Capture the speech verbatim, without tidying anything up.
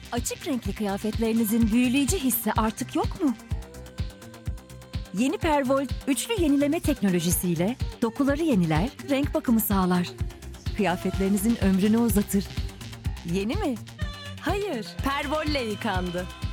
Açık renkli kıyafetlerinizin büyüleyici hissi artık yok mu? Yeni Perwoll üçlü yenileme teknolojisiyle dokuları yeniler, renk bakımı sağlar. Kıyafetlerinizin ömrünü uzatır. Yeni mi? Hayır, Perwoll'le yıkandı.